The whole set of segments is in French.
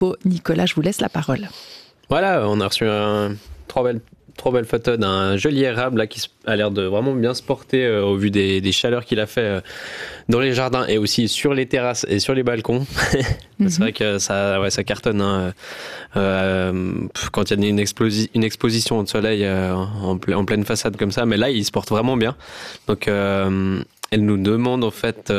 pot. Nicolas, je vous laisse la parole. Voilà, on a reçu trois belles photos d'un joli érable là, qui a l'air de vraiment bien se porter au vu des chaleurs qu'il a fait dans les jardins et aussi sur les terrasses et sur les balcons. C'est vrai que ça cartonne hein, quand il y a une exposition de soleil en pleine façade comme ça. Mais là, il se porte vraiment bien. Donc, elle nous demande en fait...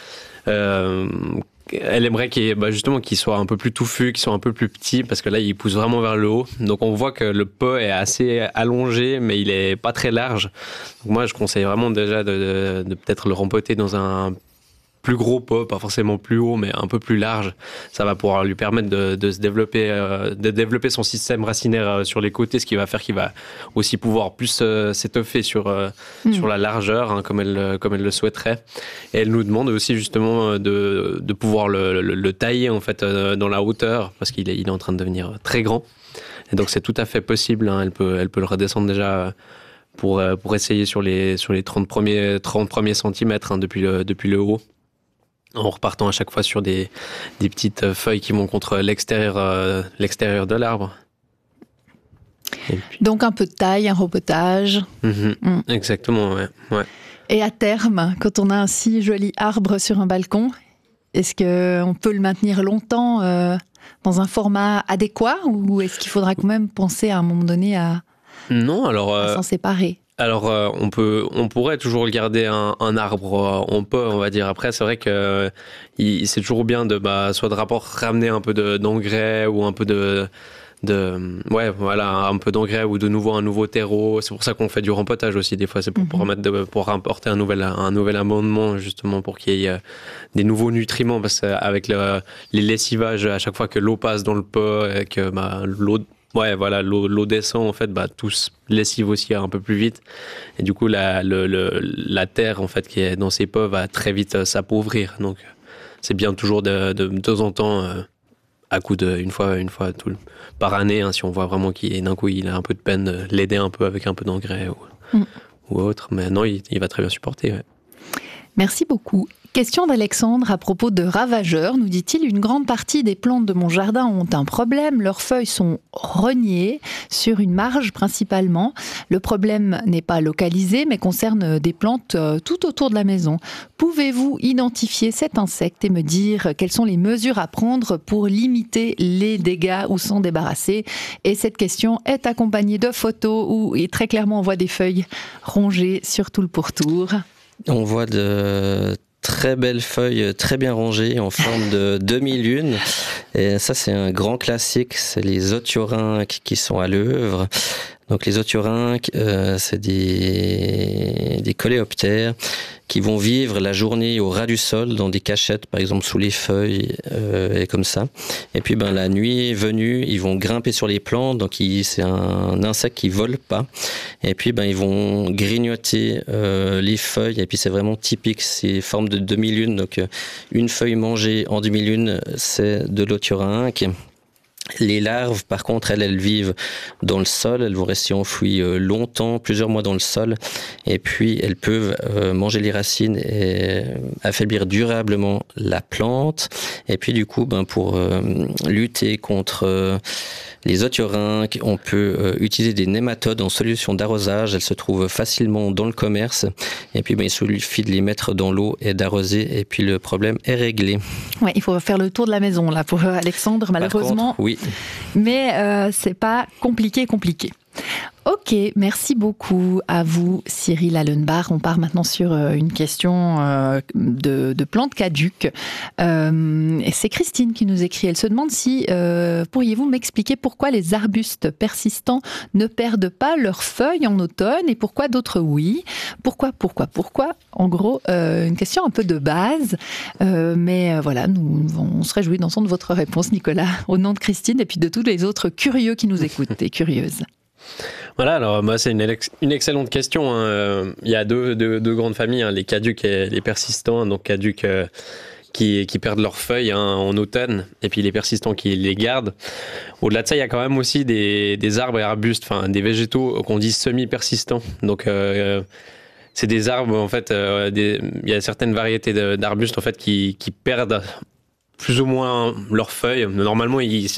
elle aimerait qu'il soit un peu plus touffu, qu'il soit un peu plus petit, parce que là, il pousse vraiment vers le haut. Donc, on voit que le pot est assez allongé, mais il est pas très large. Donc, moi, je conseille vraiment déjà de peut-être le rempoter dans un plus gros pot, pas forcément plus haut, mais un peu plus large. Ça va pouvoir lui permettre de se développer, de développer son système racinaire sur les côtés, ce qui va faire qu'il va aussi pouvoir plus s'étoffer sur la largeur, hein, comme elle le souhaiterait. Et elle nous demande aussi justement de pouvoir le tailler en fait dans la hauteur, parce qu'il est en train de devenir très grand. Et donc c'est tout à fait possible. Hein, elle peut le redescendre déjà. Pour essayer sur les 30 premiers centimètres hein, depuis le haut, en repartant à chaque fois sur des petites feuilles qui vont contre l'extérieur de l'arbre. Donc un peu de taille, un repotage. Exactement, ouais. Et à terme, quand on a un si joli arbre sur un balcon, est-ce qu'on peut le maintenir longtemps dans un format adéquat ou est-ce qu'il faudra quand même penser à un moment donné à s'en séparer? Alors, on pourrait toujours garder un arbre en pot, on va dire. Après, c'est vrai que c'est toujours bien soit de ramener un peu d'engrais ou un peu un peu d'engrais ou de nouveau un nouveau terreau. C'est pour ça qu'on fait du rempotage aussi. Des fois, c'est pour apporter un nouvel amendement, justement, pour qu'il y ait des nouveaux nutriments. Parce qu'avec les lessivages, à chaque fois que l'eau passe dans le pot et que l'eau descend, en fait, tout se lessive aussi un peu plus vite. Et du coup, la terre, en fait, qui est dans ces pots va très vite s'appauvrir. Donc, c'est bien toujours de temps en temps, à coup une fois par année, hein, si on voit vraiment d'un coup, il a un peu de peine, l'aider un peu avec un peu d'engrais ou autre. Mais non, il va très bien supporter, ouais. Merci beaucoup. Question d'Alexandre à propos de ravageurs, nous dit-il, une grande partie des plantes de mon jardin ont un problème, leurs feuilles sont rognées sur une marge principalement. Le problème n'est pas localisé mais concerne des plantes tout autour de la maison. Pouvez-vous identifier cet insecte et me dire quelles sont les mesures à prendre pour limiter les dégâts ou s'en débarrasser? Et cette question est accompagnée de photos où très clairement on voit des feuilles rongées sur tout le pourtour. On voit de très belles feuilles très bien rangées en forme de demi-lune. Et ça, c'est un grand classique. C'est les otiorynques qui sont à l'œuvre. Donc les otiorynques, c'est des coléoptères qui vont vivre la journée au ras du sol dans des cachettes, par exemple sous les feuilles et comme ça. Et puis la nuit venue, ils vont grimper sur les plantes. Donc c'est un insecte qui vole pas. Et puis ils vont grignoter les feuilles. Et puis c'est vraiment typique, c'est forme de demi-lune. Donc une feuille mangée en demi-lune, c'est de l'otiorynque. Les larves, par contre, elles vivent dans le sol, elles vont rester enfouies longtemps, plusieurs mois dans le sol, et puis elles peuvent manger les racines et affaiblir durablement la plante. Et puis du coup, pour lutter contre les otiorynques, on peut utiliser des nématodes en solution d'arrosage. Elles se trouvent facilement dans le commerce, et puis il suffit de les mettre dans l'eau et d'arroser, et puis le problème est réglé. Ouais, il faut faire le tour de la maison là pour Alexandre, malheureusement. Par contre, oui. Mais c'est pas compliqué. Ok, merci beaucoup à vous, Cyril Allenbach. On part maintenant sur une question de plantes caduques. Et c'est Christine qui nous écrit. Elle se demande si pourriez-vous m'expliquer pourquoi les arbustes persistants ne perdent pas leurs feuilles en automne et pourquoi d'autres oui. Pourquoi En gros, une question un peu de base. Mais voilà, on se réjouit d'entendre votre réponse, Nicolas, au nom de Christine et puis de tous les autres curieux qui nous écoutent et curieuses. Voilà, alors c'est une excellente question. Hein. Il y a deux grandes familles, hein, les caducs et les persistants. Donc caducs qui perdent leurs feuilles en automne, et puis les persistants qui les gardent. Au-delà de ça, il y a quand même aussi des arbres et arbustes, enfin des végétaux qu'on dit semi-persistants. Donc c'est des arbres en fait. Il y a certaines variétés d'arbustes en fait qui perdent plus ou moins leurs feuilles. Normalement, ils